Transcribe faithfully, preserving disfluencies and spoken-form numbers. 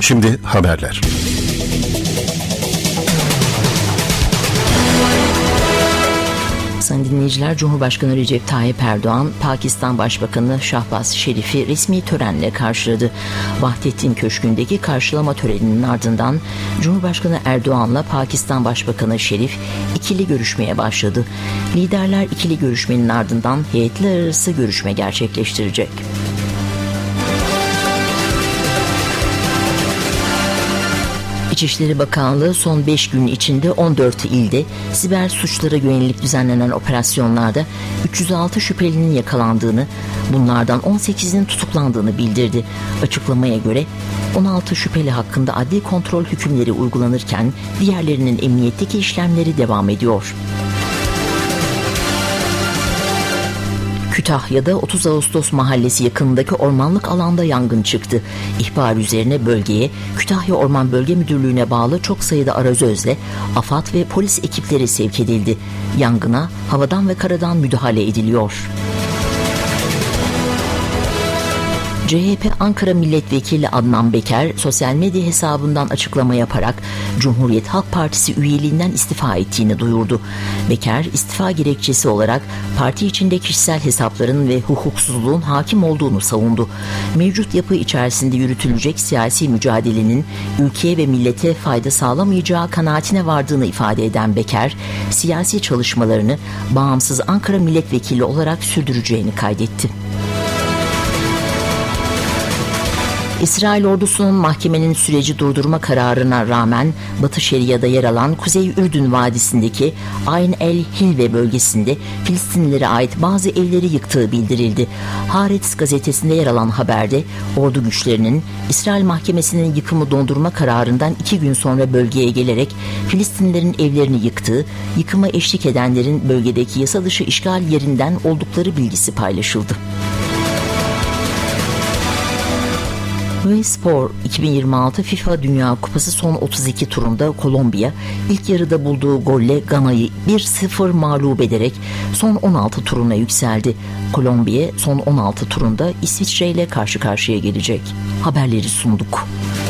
Şimdi haberler. Sayın dinleyiciler, Cumhurbaşkanı Recep Tayyip Erdoğan, Pakistan Başbakanı Şahbaz Şerif'i resmi törenle karşıladı. Vahdettin Köşkü'ndeki karşılama töreninin ardından Cumhurbaşkanı Erdoğan'la Pakistan Başbakanı Şerif ikili görüşmeye başladı. Liderler ikili görüşmenin ardından heyetler arası görüşme gerçekleştirecek. İçişleri Bakanlığı son beş gün içinde on dört ilde siber suçlara yönelik düzenlenen operasyonlarda üç yüz altı şüphelinin yakalandığını, bunlardan on sekizinin tutuklandığını bildirdi. Açıklamaya göre on altı şüpheli hakkında adli kontrol hükümleri uygulanırken diğerlerinin emniyetteki işlemleri devam ediyor. Kütahya'da otuz Ağustos Mahallesi yakınındaki ormanlık alanda yangın çıktı. İhbar üzerine bölgeye Kütahya Orman Bölge Müdürlüğü'ne bağlı çok sayıda arazözle AFAD ve polis ekipleri sevk edildi. Yangına havadan ve karadan müdahale ediliyor. C H P Ankara Milletvekili Adnan Beker sosyal medya hesabından açıklama yaparak Cumhuriyet Halk Partisi üyeliğinden istifa ettiğini duyurdu. Beker istifa gerekçesi olarak parti içinde kişisel hesapların ve hukuksuzluğun hakim olduğunu savundu. Mevcut yapı içerisinde yürütülecek siyasi mücadelenin ülkeye ve millete fayda sağlamayacağı kanaatine vardığını ifade eden Beker, siyasi çalışmalarını bağımsız Ankara Milletvekili olarak sürdüreceğini kaydetti. İsrail ordusunun mahkemenin süreci durdurma kararına rağmen Batı Şeria'da yer alan Kuzey Ürdün Vadisi'ndeki Ayn el Hilve bölgesinde Filistinlilere ait bazı evleri yıktığı bildirildi. Haaretz gazetesinde yer alan haberde ordu güçlerinin İsrail mahkemesinin yıkımı dondurma kararından iki gün sonra bölgeye gelerek Filistinlilerin evlerini yıktığı, yıkıma eşlik edenlerin bölgedeki yasa dışı işgal yerinden oldukları bilgisi paylaşıldı. Ve Spor iki bin yirmi altı FIFA Dünya Kupası son otuz iki turunda Kolombiya ilk yarıda bulduğu golle Gana'yı bir sıfır mağlup ederek son on altı turuna yükseldi. Kolombiya son on altı turunda İsviçre ile karşı karşıya gelecek. Haberleri sunduk.